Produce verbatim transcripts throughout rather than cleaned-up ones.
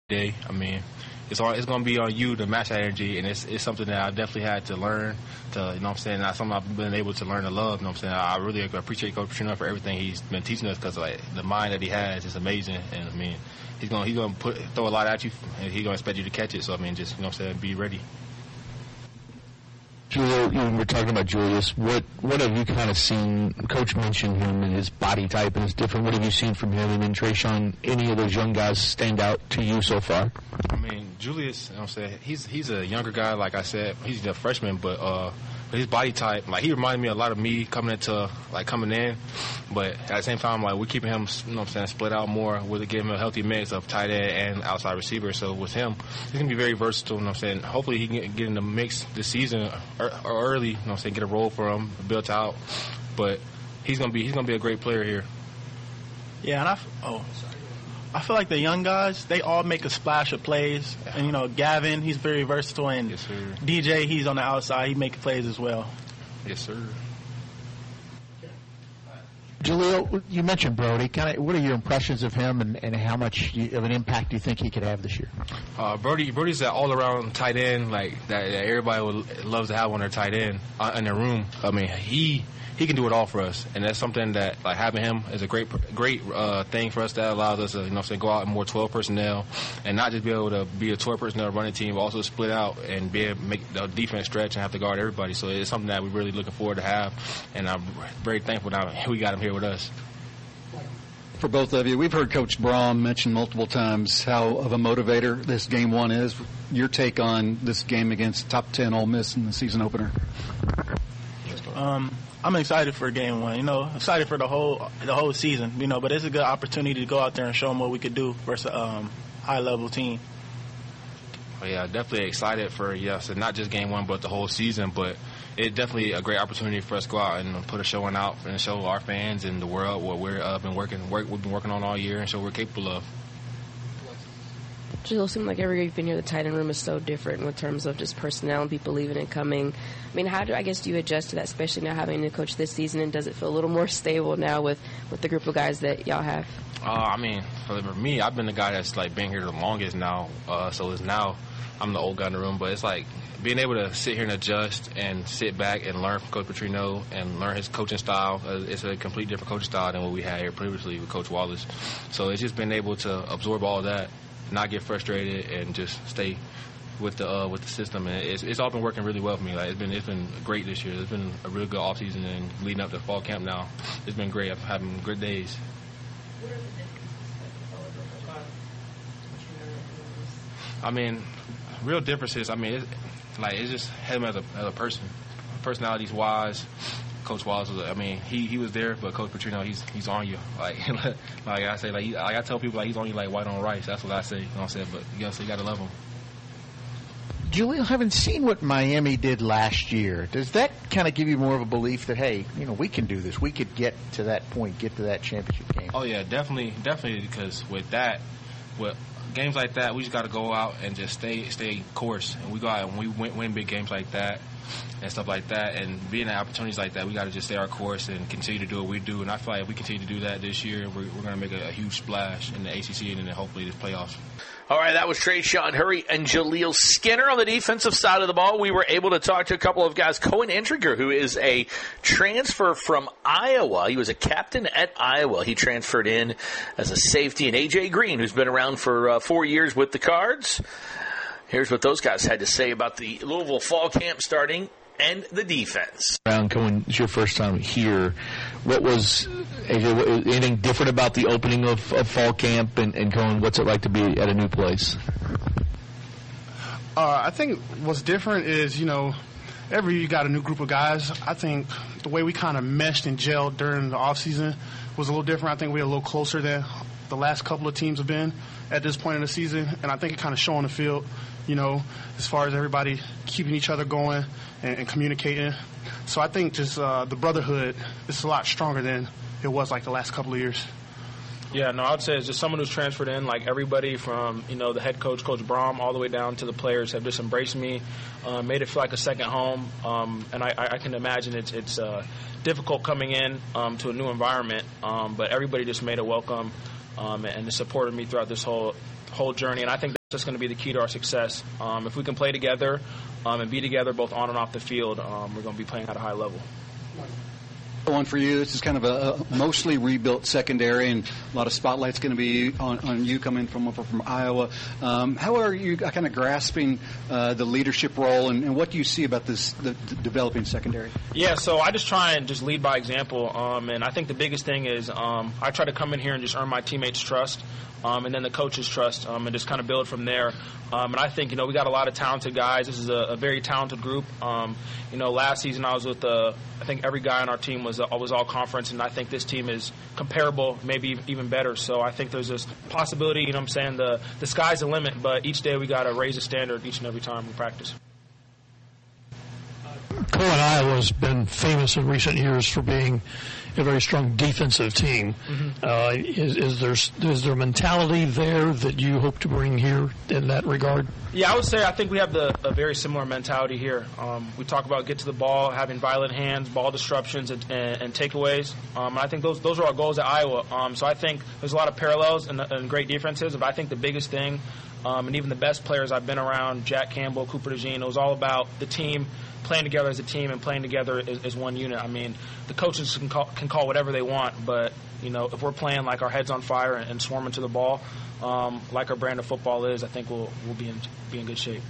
day. I mean, it's all, it's going to be on you to match that energy, and it's it's something that I definitely had to learn to, you know what I'm saying, that's something I've been able to learn to love, you know what I'm saying. I really appreciate Coach Petrino for everything he's been teaching us, because like the mind that he has is amazing, and I mean, he's going he's going to put throw a lot at you, and he's going to expect you to catch it. So I mean, just, you know what I'm saying, be ready. Julio, you know, we're talking about Julius. What what have you kind of seen? Coach mentioned him and his body type and his different. What have you seen from him? And then Trayshawn, any of those young guys stand out to you so far? I mean, Julius, you know what I'm saying, he's he's a younger guy, like I said. He's a freshman, but uh, his body type, like he reminded me a lot of me coming into, like coming in. But at the same time, like we're keeping him, you know what I'm saying, split out more. We're giving him a healthy mix of tight end and outside receiver. So with him, he's going to be very versatile, you know what I'm saying. Hopefully he can get in the mix this season or, or early, you know what I'm saying, get a role for him, built out. But he's going to be he's going to be a great player here. Yeah, and I, oh, I feel like the young guys, they all make a splash of plays. Yeah. And, you know, Gavin, he's very versatile. And yes, sir. D J, he's on the outside. He makes plays as well. Yes, sir. Julio, you mentioned Brody. Kind of, what are your impressions of him, and, and how much you, of an impact do you think he could have this year? Uh, Brody, Brody's that all-around tight end, like that, that everybody would loves to have on their tight end uh, in their room. I mean, he he can do it all for us, and that's something that, like, having him is a great great uh, thing for us. That allows us to, you know, say, go out in more twelve personnel, and not just be able to be a twelve personnel running team, but also split out and be able to make the defense stretch and have to guard everybody. So it's something that we're really looking forward to have, and I'm very thankful that we got him here with us. For both of you, we've heard Coach Braum mention multiple times how of a motivator this game one is. Your take on this game against top ten Ole Miss in the season opener? Um, I'm excited for game one. You know, excited for the whole the whole season. You know, but it's a good opportunity to go out there and show them what we could do versus a um, high level team. Oh, yeah, definitely excited for, yes, and not just game one, but the whole season. But it's definitely a great opportunity for us to go out and put a showing out and show our fans and the world what we're uh, been working work we've been working on all year and show what we're capable of. It seems like every year you've been here, the tight end room is so different in terms of just personnel and people leaving and coming. I mean, how do I guess do you adjust to that, especially now having a coach this season, and does it feel a little more stable now with, with the group of guys that y'all have? Uh, I mean, for me, I've been the guy that's like been here the longest now, uh, so it's now I'm the old guy in the room, but it's like being able to sit here and adjust and sit back and learn from Coach Petrino and learn his coaching style. Uh, it's a completely different coaching style than what we had here previously with Coach Wallace. So it's just been able to absorb all that, not get frustrated, and just stay with the uh, with the system. And it's it's all been working really well for me. Like it's been it's been great this year. It's been a really good off season, and leading up to fall camp now, it's been great. I'm having good days. I mean, real differences. I mean, it's, like it's just him as a as a person, personalities wise. Coach Wallace was, I mean, he, he was there, but Coach Petrino, he's he's on you. Like like I say, like, he, like I tell people, like he's on you like white on rice. That's what I say. You know what I'm saying? But you know, so you got to love him. Julio, having seen what Miami did last year, does that kind of give you more of a belief that, hey, you know, we can do this. We could get to that point, get to that championship game? Oh yeah, definitely, definitely. Because with that, with games like that, we just got to go out and just stay stay course, and we go out and we win, win big games like that and stuff like that, and being in opportunities like that, we got to just stay our course and continue to do what we do. And I feel like if we continue to do that this year, we're, we're going to make a, a huge splash in the A C C and then hopefully the playoffs. All right, that was Trayshawn Hurry and Jaleel Skinner on the defensive side of the ball. We were able to talk to a couple of guys. Cohen Entriger, who is a transfer from Iowa. He was a captain at Iowa. He transferred in as a safety. And A J Green, who's been around for uh, four years with the Cards. Here's what those guys had to say about the Louisville fall camp starting and the defense. Brown, Cohen, it's your first time here. What was anything different about the opening of, of fall camp? And, and Cohen, what's it like to be at a new place? Uh, I think what's different is, you know, every year you got a new group of guys. I think the way we kind of meshed and gelled during the offseason was a little different. I think we're a little closer than the last couple of teams have been at this point in the season. And I think it kind of showed on the field, you know, as far as everybody keeping each other going and, and communicating. So I think just uh, the brotherhood is a lot stronger than it was like the last couple of years. Yeah, no, I'd say it's just someone who's transferred in. Like everybody from, you know, the head coach, Coach Braum, all the way down to the players have just embraced me, uh, made it feel like a second home. Um, and I, I can imagine it's it's uh, difficult coming in um, to a new environment, um, but everybody just made it welcome um, and supported me throughout this whole whole journey. And I think That's going to be the key to our success. Um, if we can play together um, and be together both on and off the field, um, we're going to be playing at a high level. One for you. This is kind of a, a mostly rebuilt secondary, and a lot of spotlight's going to be on, on you coming from from Iowa. Um, how are you kind of grasping uh, the leadership role, and, and what do you see about this the, the developing secondary? Yeah, so I just try and just lead by example, um, and I think the biggest thing is um, I try to come in here and just earn my teammates' trust. Um, and then the coach's trust, um, and just kind of build from there. Um, and I think, you know, we got a lot of talented guys. This is a, a very talented group. Um, you know, last season I was with, uh, I think every guy on our team was uh, was all conference, and I think this team is comparable, maybe even better. So I think there's this possibility, you know what I'm saying, the, the sky's the limit, but each day we got to raise the standard each and every time we practice. Cohen, Iowa has been famous in recent years for being a very strong defensive team. Mm-hmm. Uh, is, is there is there a mentality there that you hope to bring here in that regard? Yeah, I would say I think we have the, a very similar mentality here. Um, we talk about get to the ball, having violent hands, ball disruptions, and, and, and takeaways. Um, and I think those those are our goals at Iowa. Um, so I think there's a lot of parallels and, and great differences. But I think the biggest thing, um, and even the best players I've been around, Jack Campbell, Cooper DeJean, it was all about the team playing together as a team and playing together as, as one unit. I mean, the coaches can call, can call whatever they want, but, you know, if we're playing like our heads on fire and, and swarming to the ball, um, like our brand of football is, I think we'll we'll be in be in good shape.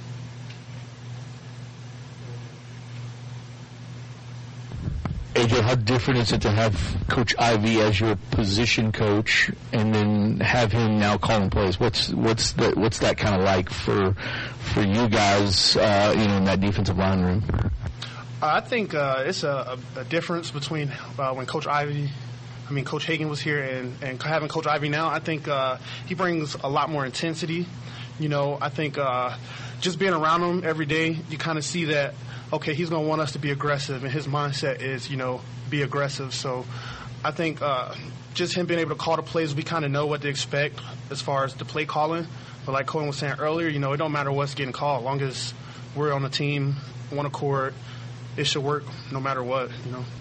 A J, how different is it to have Coach Ivey as your position coach and then have him now calling plays? What's what's the, what's that kind of like for for you guys, uh, you know, in that defensive line room? I think uh, it's a, a, a difference between uh, when Coach Ivey, I mean Coach Hagan was here, and, and having Coach Ivey now. I think uh, he brings a lot more intensity. You know, I think uh, just being around him every day, you kind of see that, okay, he's going to want us to be aggressive, and his mindset is, you know, be aggressive. So I think uh, just him being able to call the plays, we kind of know what to expect as far as the play calling. But like Cohen was saying earlier, you know, it don't matter what's getting called. As long as we're on the team, one accord, it should work no matter what, you know.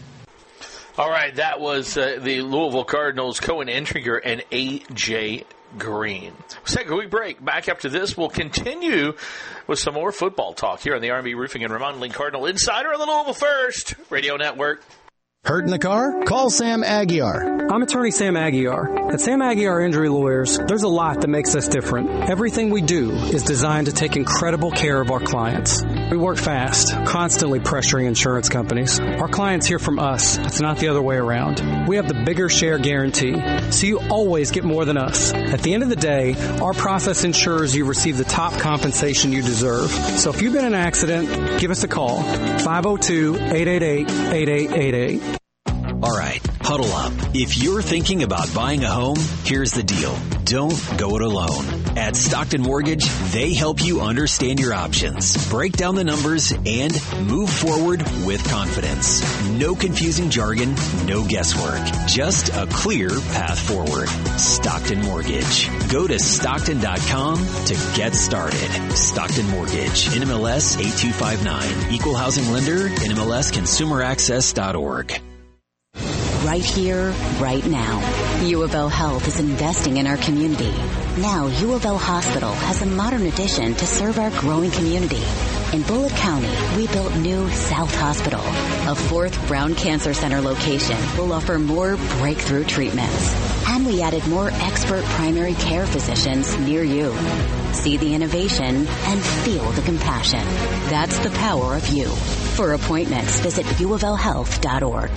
All right, that was uh, the Louisville Cardinals, Cohen Entringer and A J Green. We'll take a quick break. Back after this, we'll continue with some more football talk here on the R and B Roofing and Remodeling Cardinal Insider on the Louisville First Radio Network. Hurt in the car? Call Sam Aguiar. I'm attorney Sam Aguiar. At Sam Aguiar Injury Lawyers, there's a lot that makes us different. Everything we do is designed to take incredible care of our clients. We work fast, constantly pressuring insurance companies. Our clients hear from us. It's not the other way around. We have the bigger share guarantee, so you always get more than us. At the end of the day, our process ensures you receive the top compensation you deserve. So if you've been in an accident, give us a call. five oh two, eight eight eight, eight eight eight eight. All right, huddle up. If you're thinking about buying a home, here's the deal. Don't go it alone. At Stockton Mortgage, they help you understand your options, break down the numbers, and move forward with confidence. No confusing jargon, no guesswork. Just a clear path forward. Stockton Mortgage. Go to Stockton dot com to get started. Stockton Mortgage, N M L S eight two five nine. Equal Housing Lender, N M L S Consumer Access dot org. Right here, right now. U of L Health is investing in our community. Now, U of L Hospital has a modern addition to serve our growing community. In Bullitt County, we built new South Hospital. A fourth Brown Cancer Center location will offer more breakthrough treatments. And we added more expert primary care physicians near you. See the innovation and feel the compassion. That's the power of you. For appointments, visit U of L health dot org.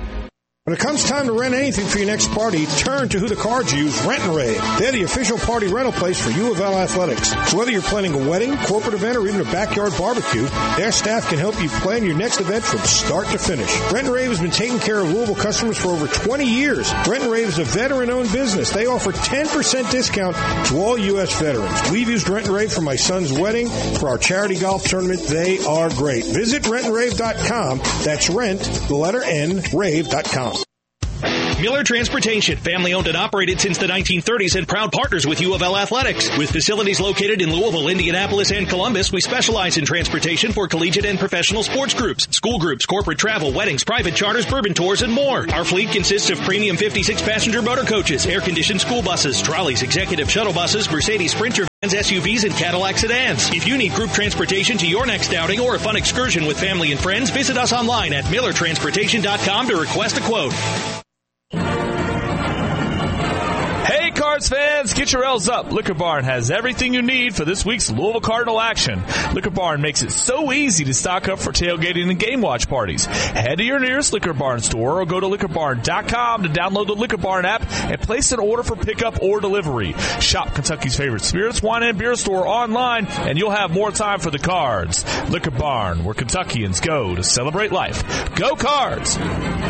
When it comes time to rent anything for your next party, turn to who the cards use, Rent and Rave. They're the official party rental place for U of L Athletics. So whether you're planning a wedding, corporate event, or even a backyard barbecue, their staff can help you plan your next event from start to finish. Rent and Rave has been taking care of Louisville customers for over twenty years. Rent and Rave is a veteran-owned business. They offer ten percent discount to all U S veterans. We've used Rent and Rave for my son's wedding, for our charity golf tournament. They are great. Visit rent and rave dot com. That's rent, the letter N, rave dot com. Miller Transportation, family owned and operated since the nineteen thirties and proud partners with U of L Athletics. With facilities located in Louisville, Indianapolis, and Columbus, we specialize in transportation for collegiate and professional sports groups, school groups, corporate travel, weddings, private charters, bourbon tours, and more. Our fleet consists of premium fifty-six passenger motor coaches, air-conditioned school buses, trolleys, executive shuttle buses, Mercedes Sprinter vans, S U Vs, and Cadillac sedans. If you need group transportation to your next outing or a fun excursion with family and friends, visit us online at miller transportation dot com to request a quote. Hey, Cards fans, get your L's up. Liquor Barn has everything you need for this week's Louisville Cardinal action. Liquor Barn makes it so easy to stock up for tailgating and game watch parties. Head to your nearest Liquor Barn store or go to liquor barn dot com to download the Liquor Barn app and place an order for pickup or delivery. Shop Kentucky's favorite spirits, wine, and beer store online, and you'll have more time for the Cards. Liquor Barn, where Kentuckians go to celebrate life. Go Cards!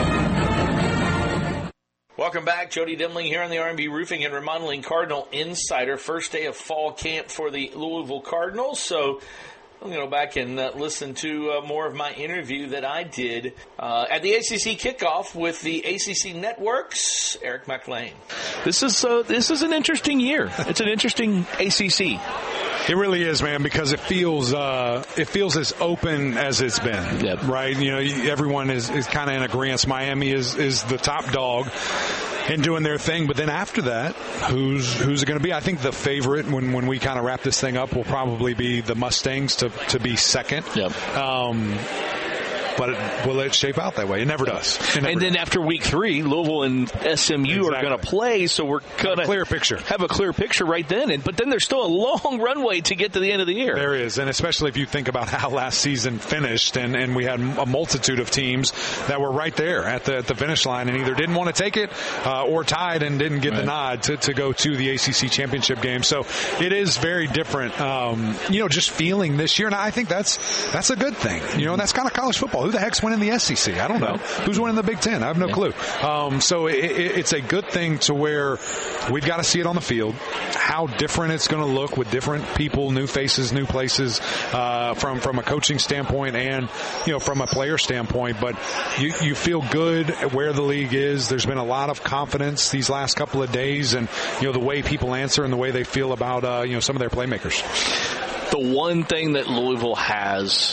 Welcome back. Jody Demling here on the R and B Roofing and Remodeling Cardinal Insider. First day of fall camp for the Louisville Cardinals. So I'm going to go back and uh, listen to uh, more of my interview that I did uh, at the A C C kickoff with the A C C Network's Eric McLean. This is uh, this is an interesting year. It's an interesting A C C. It really is, man, because it feels uh, it feels as open as it's been, yep. right? You know, everyone is, is kind of in agreement. Miami is, is the top dog and doing their thing, but then after that, who's who's it going to be? I think the favorite when, when we kind of wrap this thing up will probably be the Mustangs to, to be second. Yep. Um, But it, will it shape out that way? It never does. It never and then does. after week three, Louisville and S M U exactly. are going to play, so we're going to clear picture. Have a clear picture right then. And, but then there's still a long runway to get to the end of the year. There is, and especially if you think about how last season finished, and, and we had a multitude of teams that were right there at the at the finish line and either didn't want to take it uh, or tied and didn't get right. the nod to, to go to the A C C championship game. So it is very different, um, you know, just feeling this year, and I think that's that's a good thing. You know, and that's kind of college football. Who the heck's winning the S E C? I don't know. Who's winning the Big Ten? I have no yeah. clue. Um, so it, it, it's a good thing to where we've got to see it on the field, how different it's going to look with different people, new faces, new places, uh, from, from a coaching standpoint and, you know, from a player standpoint. But you, you feel good where the league is. There's been a lot of confidence these last couple of days, and, you know, the way people answer and the way they feel about, uh, you know, some of their playmakers. The one thing that Louisville has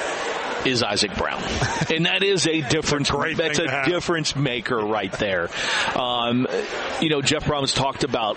is Isaac Brown, and that is a difference. That's a, that's a difference maker right there. Um, you know, Jeff Brom's talked about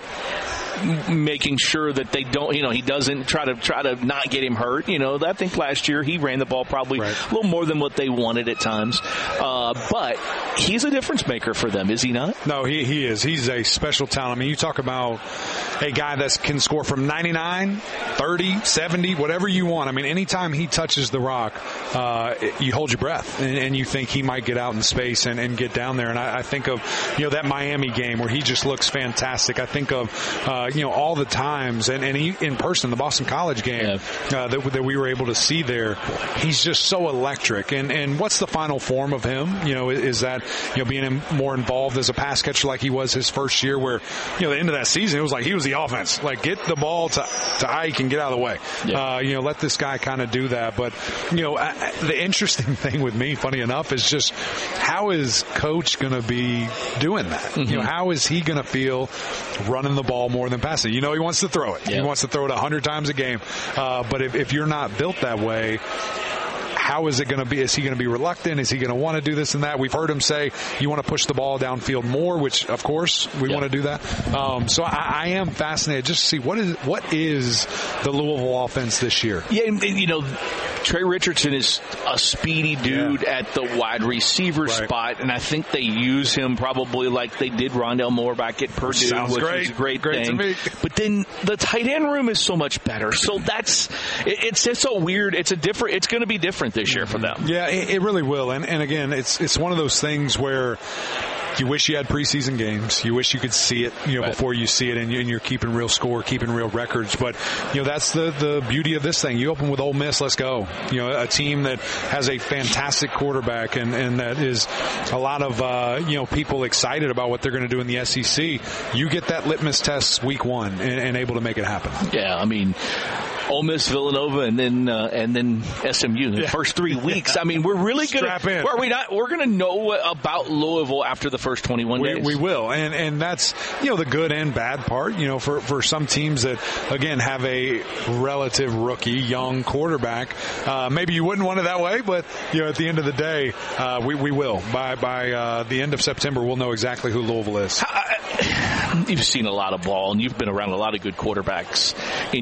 making sure that they don't, you know, he doesn't try to try to not get him hurt. You know, I think last year he ran the ball probably right. a little more than what they wanted at times. Uh, but he's a difference maker for them, is he not? No, he he is. He's a special talent. I mean, you talk about a guy that can score from ninety-nine, thirty, seventy, whatever you want. I mean, anytime he touches the rock, uh, you hold your breath and, and you think he might get out in space and, and get down there. And I, I think of, you know, that Miami game where he just looks fantastic. I think of, uh, you know, all the times, and, and he, in person, the Boston College game yeah. uh, that, that we were able to see there, he's just so electric. And, and what's the final form of him? You know, is, is that, you know, being more involved as a pass catcher like he was his first year where, you know, the end of that season, it was like he was the offense. Like, get the ball to, to Ike and get out of the way. Yeah. Uh, you know, let this guy kind of do that. But, you know, I, the interesting thing with me, funny enough, is just how is Coach going to be doing that? Mm-hmm. You know, how is he going to feel running the ball more than passing? You know, he wants to throw it. Yeah. He wants to throw it a hundred times a game. Uh, but if, if you're not built that way, how is it going to be? Is he going to be reluctant? Is he going to want to do this and that? We've heard him say, you want to push the ball downfield more, which, of course, we yeah. want to do that. Um, so I, I am fascinated just to see what is what is the Louisville offense this year. Yeah, and, you know, Trey Richardson is a speedy dude yeah. at the wide receiver right. spot, and I think they use him probably like they did Rondell Moore back at Purdue, Sounds which great. is a great, great thing. To me. But then the tight end room is so much better. So that's it, it's just so weird. It's a different. It's going to be different this year for them. Yeah, it, it really will. And and again, it's it's one of those things where you wish you had preseason games. You wish you could see it, you know, right. before you see it, and, you, and you're keeping real score, keeping real records. But, you know, that's the, the beauty of this thing. You open with Ole Miss, let's go. You know, a team that has a fantastic quarterback and, and that is a lot of, uh, you know, people excited about what they're going to do in the S E C. You get that litmus test week one and, and able to make it happen. Yeah, I mean, Ole Miss, Villanova, and then uh, and then S M U in the yeah. first three weeks. I mean, we're really going to. Are we not? We're going to know about Louisville after the first twenty-one we, days. We will, and and that's you know the good and bad part. You know, for for some teams that again have a relative rookie, young quarterback, uh, maybe you wouldn't want it that way, but you know, at the end of the day, uh, we we will by by uh, the end of September, we'll know exactly who Louisville is. You've seen a lot of ball, and you've been around a lot of good quarterbacks in